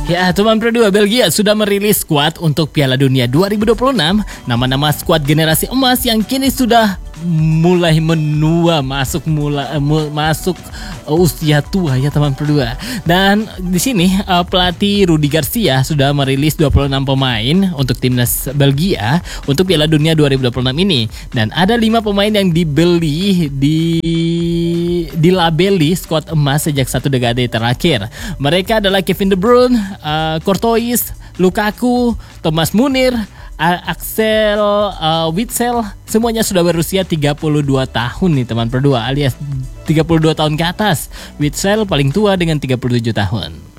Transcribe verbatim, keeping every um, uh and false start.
Ya, teman Pro dua, Belgia sudah merilis skuad untuk Piala Dunia dua ribu dua puluh enam. Nama-nama skuad generasi emas yang kini sudah mulai menua, masuk mula uh, mu, masuk uh, usia tua ya teman Pro dua. Dan di sini uh, pelatih Rudi Garcia sudah merilis dua puluh enam pemain untuk timnas Belgia untuk Piala Dunia dua ribu dua puluh enam ini. Dan ada lima pemain yang dibeli di dilabeli skuad emas sejak satu dekade terakhir. Mereka adalah Kevin De Bruyne, uh, Courtois, Lukaku, Thomas Munir, Axel uh, Witsel. Semuanya sudah berusia tiga puluh dua tahun nih teman Pro dua, alias tiga puluh dua tahun ke atas. Witsel paling tua dengan tiga puluh tujuh tahun.